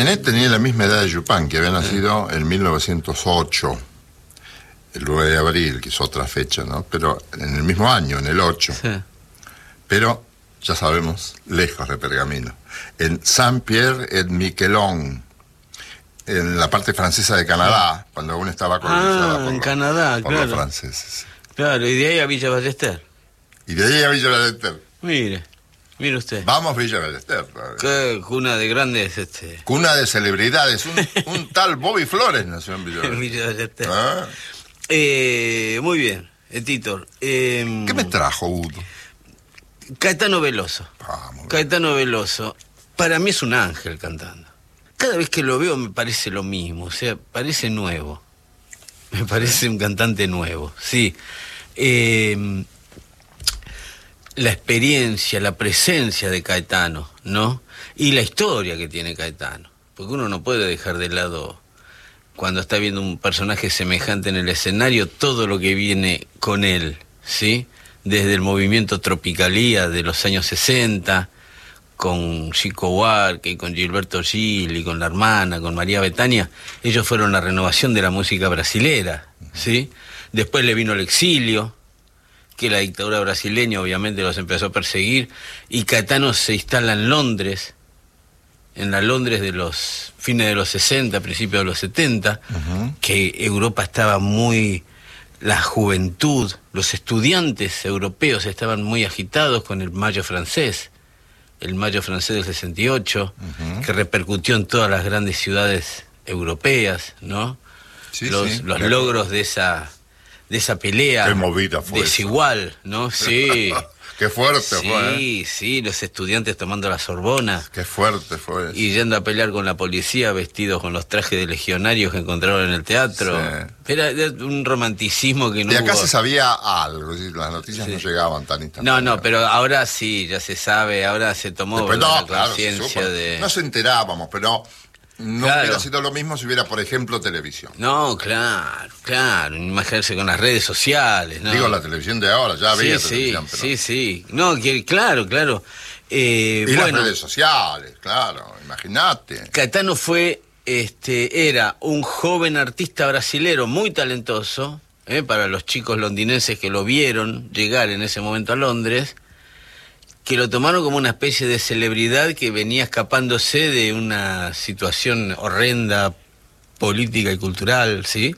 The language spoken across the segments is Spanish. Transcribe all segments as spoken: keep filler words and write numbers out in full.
Genet tenía la misma edad de Yupanqui, que había nacido en mil novecientos ocho, el nueve de abril, que es otra fecha, ¿no? Pero en el mismo año, en el ocho. Sí. Pero, ya sabemos, lejos de Pergamino. En Saint-Pierre-et-Miquelon, en la parte francesa de Canadá, cuando aún estaba colonizada ah, por, en los, Canadá, por claro. los franceses. Claro, y de ahí a Villa Ballester. Y de ahí a Villa Ballester. Mire, mire usted. Vamos Villa Ballester. Qué cuna de grandes... este Cuna de celebridades. Un, un tal Bobby Flores nació en Villa Ballester. Villa Ballester. ¿Ah? Eh, muy bien, eh, Tito. Eh, ¿Qué me trajo, Udo? Caetano Veloso. Ah, Caetano Veloso. Para mí es un ángel cantando. Cada vez que lo veo me parece lo mismo, o sea, parece nuevo. Me parece un cantante nuevo, sí. Eh, la experiencia, la presencia de Caetano, ¿no? Y la historia que tiene Caetano. Porque uno no puede dejar de lado, cuando está viendo un personaje semejante en el escenario, todo lo que viene con él, ¿sí? Desde el movimiento Tropicalía de los años sesenta, con Chico Buarque, y con Gilberto Gil, y con la hermana, con María Bethânia, ellos fueron la renovación de la música brasilera, ¿sí? Después le vino el exilio, que la dictadura brasileña obviamente los empezó a perseguir, y Caetano se instala en Londres, en la Londres de los fines de los sesenta, principios de los setenta, uh-huh. que Europa estaba muy... la juventud, los estudiantes europeos estaban muy agitados con el Mayo francés, el Mayo francés del sesenta y ocho, uh-huh. que repercutió en todas las grandes ciudades europeas, ¿no? Sí, los sí, los logros de esa de esa pelea Qué movida fue desigual, eso. ¿no? Sí. Qué fuerte sí, fue. Sí, ¿eh? sí, los estudiantes tomando la Sorbona. Qué fuerte fue eso. Y yendo a pelear con la policía vestidos con los trajes de legionarios que encontraron en el teatro. Sí. Era, era un romanticismo que no Y acá hubo... se sabía algo, las noticias sí. no llegaban tan instantáneamente. No, no, pero ahora sí, ya se sabe, ahora se tomó Después, no, la claro, conciencia de... No se enterábamos, pero... No claro. hubiera sido lo mismo si hubiera, por ejemplo, televisión. No, claro, claro. Imaginarse con las redes sociales, ¿no? Digo, la televisión de ahora, ya había sí, televisión. Sí, pero... sí, sí. No, que, claro, claro. Eh, y bueno, las redes sociales, claro, imagínate. Caetano fue, este, era un joven artista brasilero muy talentoso, ¿eh? Para los chicos londinenses que lo vieron llegar en ese momento a Londres, que lo tomaron como una especie de celebridad que venía escapándose de una situación horrenda política y cultural, ¿sí?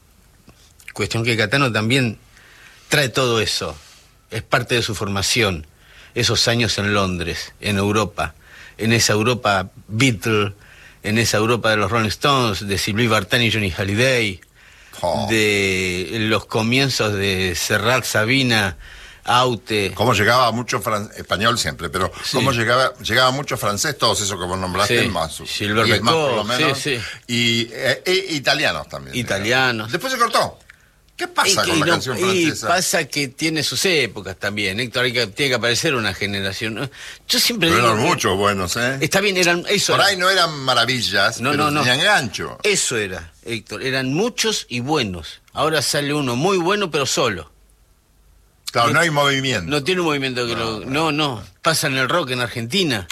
Cuestión que Caetano también trae todo eso, es parte de su formación, esos años en Londres, en Europa, en esa Europa Beatle, en esa Europa de los Rolling Stones, de Sylvie Vartan y Johnny Hallyday, oh. de los comienzos de Serrat, Sabina, Aute. Cómo llegaba mucho fran... español siempre, pero sí. cómo llegaba llegaba mucho francés, todos esos que vos nombraste, sí. más, Gilbert y más por lo sí, menos, sí. y eh, eh, italianos también. Italianos. Después se cortó. ¿Qué pasa y, con y la no, canción francesa? Y pasa que tiene sus épocas también, Héctor, hay que, tiene que aparecer una generación. Yo siempre pero digo... eran muchos buenos, ¿eh? Está bien, eran... Eso por era. ahí no eran maravillas, no, pero no, no. tenían gancho. Eso era, Héctor, eran muchos y buenos. Ahora sale uno muy bueno, pero solo. Claro, no, no hay movimiento. No tiene un movimiento que no, lo... No, no. Pasa en el rock en Argentina.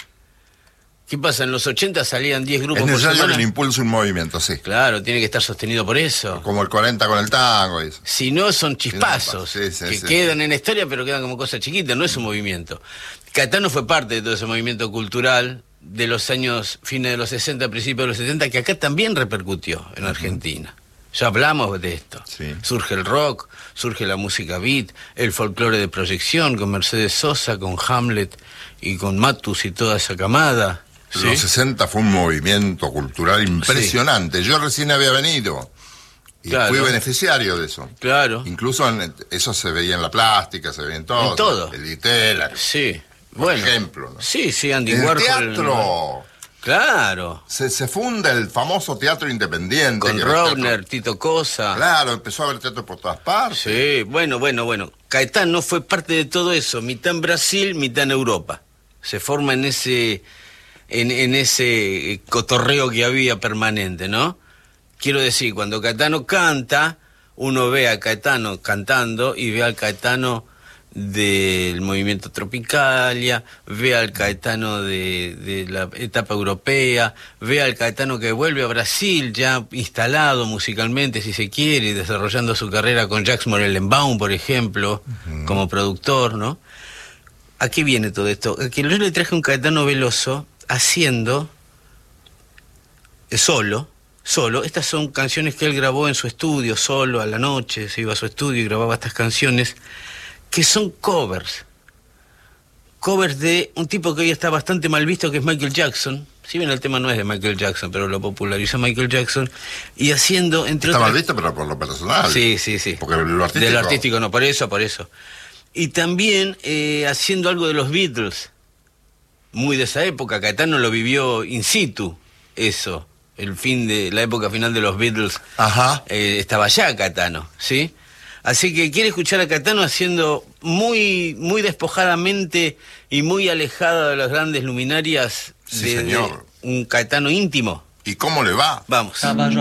¿Qué pasa? En los ochenta salían diez grupos por semana. Es necesario el impulso y un movimiento, sí. Claro, tiene que estar sostenido por eso. Como el cuarenta con el tango y eso. Si no, son chispazos sí, sí, que sí, quedan sí. en la historia, pero quedan como cosas chiquitas, no es un movimiento. Caetano fue parte de todo ese movimiento cultural de los años, fines de los sesenta, principios de los setenta, que acá también repercutió en Argentina. Uh-huh. Ya hablamos de esto. Sí. Surge el rock, surge la música beat, el folclore de proyección con Mercedes Sosa, con Hamlet y con Matus y toda esa camada. ¿Sí? Los sesenta fue un movimiento cultural impresionante. Sí. Yo recién había venido y claro. fui beneficiario de eso. Claro. Incluso en, eso se veía en la plástica, se veía en todo. En todo. El Itela. Sí. Por bueno. ejemplo. ¿no? Sí, sí, Andy en Warhol. El teatro. Claro. Se, se funda el famoso teatro independiente. Con Rovner, Tito Cosa. Claro, empezó a haber teatro por todas partes. Sí, bueno, bueno, bueno. Caetano fue parte de todo eso, mitad en Brasil, mitad en Europa. Se forma en ese, en, en ese cotorreo que había permanente, ¿no? Quiero decir, cuando Caetano canta, uno ve a Caetano cantando y ve al Caetano del movimiento Tropicalia, ve al Caetano de, de la etapa europea, ve al Caetano que vuelve a Brasil ya instalado musicalmente, si se quiere, desarrollando su carrera con Jacques Morellenbaum, por ejemplo, uh-huh. como productor, ¿no? ¿A qué viene todo esto? Que yo le traje un Caetano Veloso haciendo solo, solo, estas son canciones que él grabó en su estudio, solo, a la noche, se iba a su estudio y grababa estas canciones, que son covers, covers de un tipo que hoy está bastante mal visto, que es Michael Jackson. Si bien el tema no es de Michael Jackson, pero lo popularizó Michael Jackson, y haciendo, entre Está otras... mal visto, pero por lo personal. Sí, sí, sí. Porque lo artístico... De lo artístico no, por eso, por eso. Y también eh, haciendo algo de los Beatles, muy de esa época. Caetano lo vivió in situ, eso, el fin de la época final de los Beatles. Ajá. Eh, estaba allá Caetano, ¿sí? Así que quiere escuchar a Caetano haciendo muy, muy despojadamente y muy alejado de las grandes luminarias, sí, de, señor. de un Caetano íntimo. ¿Y cómo le va? Vamos.